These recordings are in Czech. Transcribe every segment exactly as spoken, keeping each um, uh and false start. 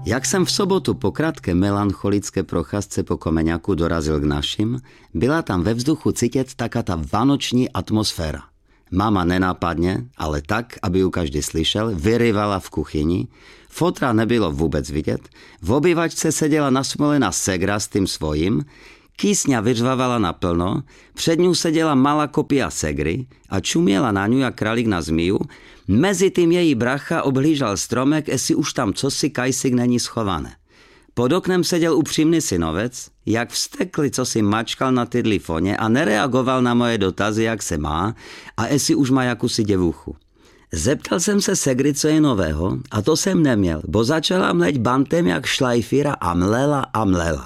Jak jsem v sobotu po krátké melancholické procházce po Komeňaku dorazil k našim, byla tam ve vzduchu cítit taká ta vánoční atmosféra. Mama nenápadně, ale tak, aby ju každý slyšel, vyryvala v kuchyni, fotra nebylo vůbec vidět, v obývačce seděla nasmolená segra s tím svojím, kýsňa vyřvávala naplno, před ňu seděla malá kopia segry a čuměla na ňu jak králík na zmiju, mezi tím její bracha obhlížal stromek, jestli už tam cosi kajsik není schované. Pod oknem seděl upřímný synovec, jak vstekli, co si mačkal na tydlifoně a nereagoval na moje dotazy, jak se má a jestli už má jakousi děvuchu. Zeptal jsem se segry, co je nového, a to jsem neměl, bo začala mleť bantem jak šlajfíra a mlela a mlela.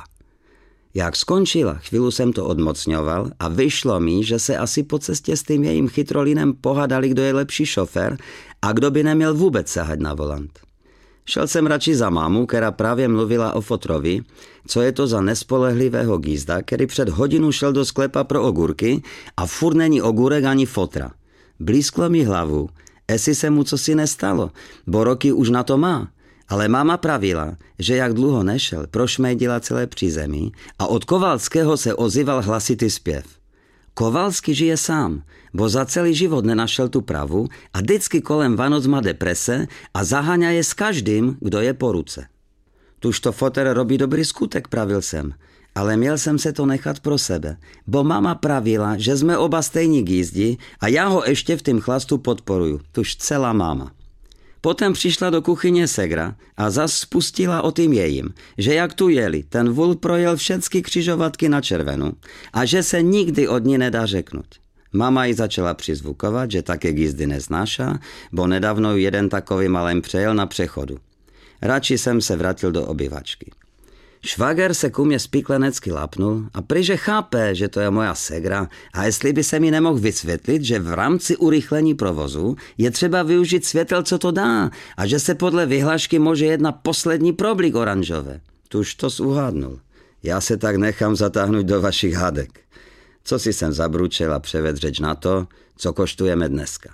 Jak skončila, chvíli jsem to odmocňoval a vyšlo mi, že se asi po cestě s tím jejím chytrolinem pohádali, kdo je lepší šofér a kdo by neměl vůbec sahat na volant. Šel jsem radši za mámu, která právě mluvila o fotrovi, co je to za nespolehlivého gízda, který před hodinu šel do sklepa pro ogurky a furt není ogurek ani fotra. Blízklo mi hlavu, jestli se mu cosi nestalo, bo roky už na to má. Ale máma pravila, že jak dlouho nešel, prošmejdila celé přízemí a od Kovalského se ozýval hlasitý zpěv. Kovalský žije sám, bo za celý život nenašel tu pravu a vždycky kolem Vánoc má deprese a zaháňa je s každým, kdo je po ruce. Tuž to foter robí dobrý skutek, pravil jsem, ale měl jsem se to nechat pro sebe, bo máma pravila, že jsme oba stejní gízdi a já ho ještě v tým chlastu podporuju, tuž celá máma. Potom přišla do kuchyně segra a zas spustila o tým jejím, že jak tu jeli, ten vůl projel všechny křižovatky na červenou a že se nikdy od ní nedá řeknout. Mama ji začala přizvukovat, že také gízdy neznáša, bo nedávno jeden takový malém přejel na přechodu. Radši jsem se vrátil do obyvačky. Švager se ku mě spiklenecky lapnul a pryže chápe, že to je moja segra a jestli by se mi nemohl vysvětlit, že v rámci urychlení provozu je třeba využít světel, co to dá a že se podle vyhlášky může jedna poslední problík oranžové. Tuž to uhádnul. Já se tak nechám zatáhnout do vašich hádek. Co si jsem zabručil a převedl řeč na to, co koštujeme dneska.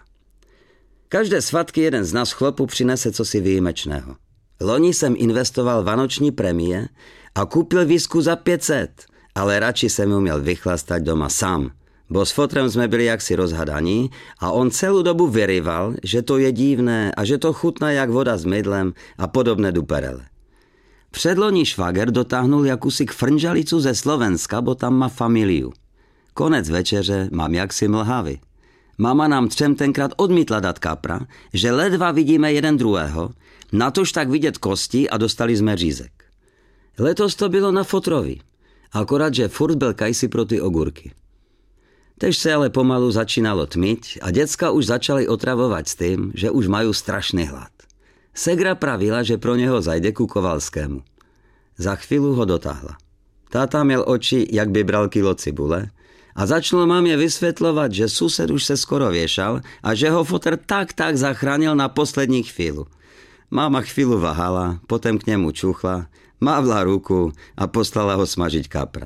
Každé svatky jeden z nás chlopů přinese cosi výjimečného. Loni jsem investoval vánoční prémie a koupil výsku za pět set, ale radši jsem ju měl vychlastat doma sám, bo s fotrem jsme byli jaksi rozhadaní a on celou dobu vyryval, že to je divné a že to chutná jak voda s mydlem a podobné duperele. Předloni švager dotáhnul jakousi frnžalicu ze Slovenska, bo tam má familiu. Konec večeře mám jaksi mlhavy. Mama nám třem tenkrát odmítla dát kapra, že ledva vidíme jeden druhého, natož tak vidět kosti a dostali jsme řízek. Letos to bylo na fotrovi, akorát, že furt byl kajsi pro ty ogurky. Tež se ale pomalu začínalo tmit a děcka už začaly otravovat s tím, že už mají strašný hlad. Segra pravila, že pro něho zajde ku Kovalskému. Za chvíli ho dotáhla. Táta měl oči, jak by bral kilo cibule, a začal mámě vysvětlovat, že sused už se skoro věšal a že ho foter tak tak zachránil na poslední chvíli. Máma chvíli váhala, potom k němu čuchla, mávla ruku a poslala ho smažiť kapra.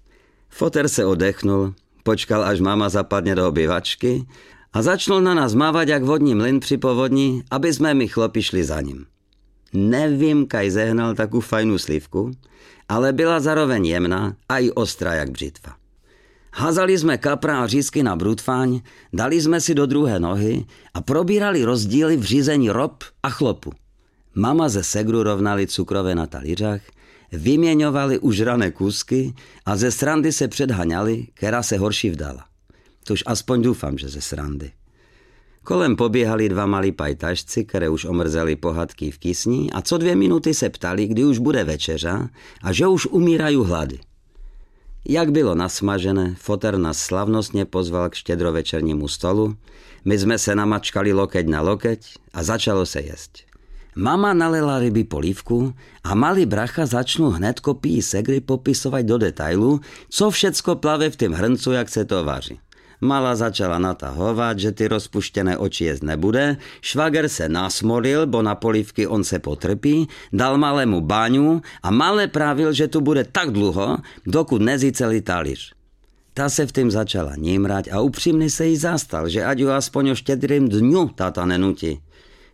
Foter se odechnul, počkal, až máma zapadne do obyvačky a začal na nás mávat jak vodní mlyn při povodni, aby jsme my chlopi šli za ním. Nevím, kaj zehnal takovou fajnou slivku, ale byla zároveň jemná a i ostrá jak břitva. Házali jsme kapra a řízky na brutfáň, dali jsme si do druhé nohy a probírali rozdíly v řízení rob a chlopu. Mama ze segru rovnali cukrové na talířách, vyměňovali užrané kusky a ze srandy se předhaňali, která se horší vdala. Tož aspoň doufám, že ze srandy. Kolem poběhali dva malí pajtašci, které už omrzeli pohádky v kysni a co dvě minuty se ptali, kdy už bude večeřa a že už umírají hlady. Jak bylo nasmažené, foter nás slavnostně pozval k štědrovečernímu stolu, my jsme se namačkali lokeť na lokeť a začalo se jesť. Mama nalela ryby polívku a malý bracha začnul hned kopii segry popisovat do detailu, co všecko plave v tým hrncu, jak se to vaří. Mala začala natahovat, že ty rozpuštěné oči jíst nebude, švager se nasmolil, bo na polívky on se potrpí, dal malému báňu a malé pravil, že tu bude tak dlouho, dokud nezí celý talíř. Ta se v tým začala nímrať a upřímně se jí zastal, že ať ju aspoň o štědrým dňu táta nenutí.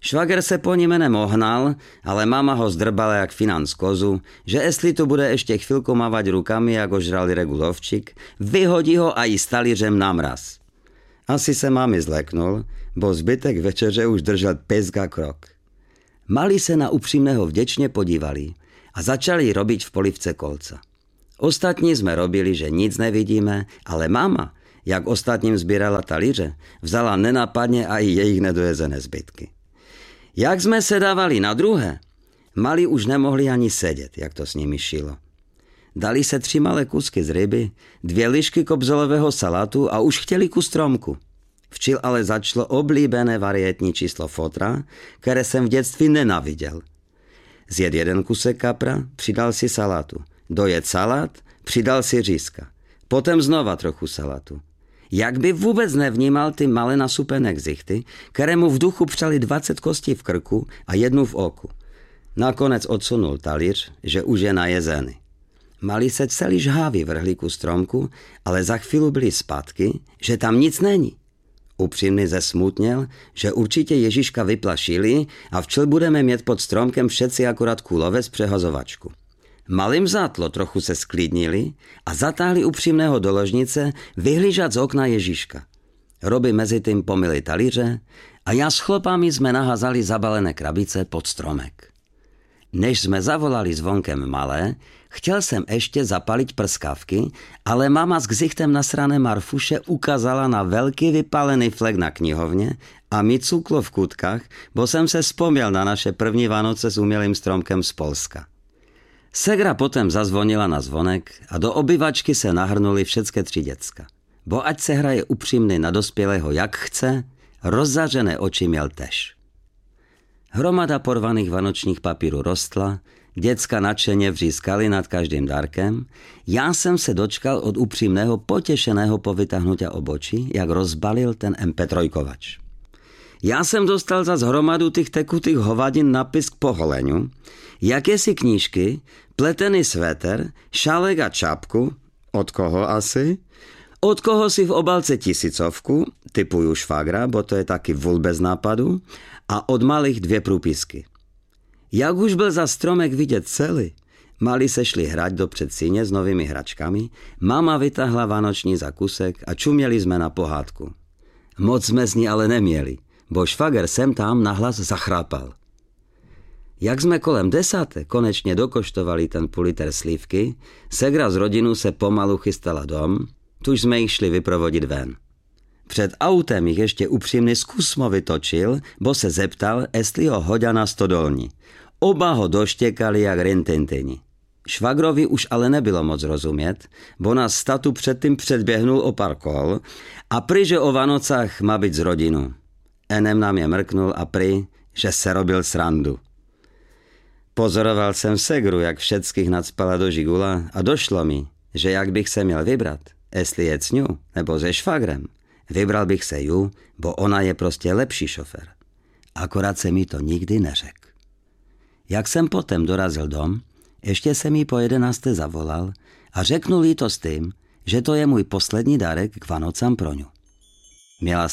Švager se po ní menem ohnal, ale mama ho zdrbala jak financ kozu, že jestli tu bude ještě chvilku mávať rukami, jak ožralý regulovčík, vyhodí ho a i s talířem na mraz. Asi se mami zleknul, bo zbytek večeře už držel pezga krok. Mali se na upřímného vděčně podívali a začali robiť v polivce kolca. Ostatní jsme robili, že nic nevidíme, ale mama, jak ostatním sbírala talíře, vzala nenápadně a i jejich nedojezené zbytky. Jak jsme se dávali na druhé, mali už nemohli ani sedět, jak to s nimi šilo. Dali se tři malé kusky z ryby, dvě lišky kobzolového salátu a už chtěli kus stromku. Včil ale začalo oblíbené varietní číslo fotra, které jsem v dětství nenáviděl. Zjed jeden kusek kapra, přidal si salátu. Dojet salát, přidal si řízka. Potom znova trochu salátu. Jak by vůbec nevnímal ty malé nasupené ksichty, které mu v duchu přali dvacet kostí v krku a jednu v oku. Nakonec odsunul talíř, že už je najezený. Mali se celý žhavý vrhli ku stromku, ale za chvíli byli zpátky, že tam nic není. Upřímný zesmutněl, že určitě Ježíška vyplašili a včel budeme mít pod stromkem všetci akorát kulovec přehazovačku. Malým zátlo trochu se sklidnili a zatáhli upřímného do ložnice vyhlížat z okna Ježíška. Roby mezi tím pomyli talíře a já s chlopami jsme naházali zabalené krabice pod stromek. Než jsme zavolali zvonkem malé, chtěl jsem ještě zapaliť prskavky, ale mama s ksichtem nasrané Marfuše ukázala na velký vypálený flek na knihovně a mi cuklo v kutkách, bo jsem se vzpomněl na naše první Vánoce s umělým stromkem z Polska. Segra potom zazvonila na zvonek a do obyvačky se nahrnuli všetké tři děcka. Bo ať se hraje upřímný na dospělého jak chce, rozzařené oči měl tež. Hromada porvaných vanočních papírů rostla, děcka nadšeně vřískali nad každým dárkem, já jsem se dočkal od upřímného potěšeného povytahnutia obočí, jak rozbalil ten em pé tři kovač. Já jsem dostal za hromadu těch tekutých hovadin napis k poholeniu, jakési knížky, pletený sveter, šálek a čapku, od koho asi, od koho si v obalce tisícovku, typuju švagra, bo to je taky vůl bez nápadu, a od malých dvě průpisky. Jak už byl za stromek vidět celý, mali se šli hrať do předsíně s novými hračkami, mama vytahla vánoční zakusek a čuměli jsme na pohádku. Moc jsme z ní ale neměli, bo švager sem tam nahlas zachrápal. Jak jsme kolem desáté konečně dokoštovali ten půl liter slívky, segra z rodinu se pomalu chystala dom, tuž jsme jich šli vyprovodit ven. Před autem jich ještě upřímný zkusmo vytočil, bo se zeptal, jestli ho hodá na stodolní. Oba ho doštěkali jak rintintini. Švagrovi už ale nebylo moc rozumět, bo nás statu předtím předběhnul o pár kol a prý, že o Vanocách má být z rodinu. Enem nám je mrknul a prý, že se robil srandu. Pozoroval jsem segru, jak všetkých nacpala do žigula a došlo mi, že jak bych se měl vybrat, jestli je s ňu nebo se švagrem, vybral bych se ju, bo ona je prostě lepší šofér. Akorát se mi to nikdy neřekl. Jak jsem potom dorazil dom, ještě jsem jí po jedenácté zavolal a řeknul jí to s tím, že to je můj poslední dárek k Vanocám pro ňu. Měla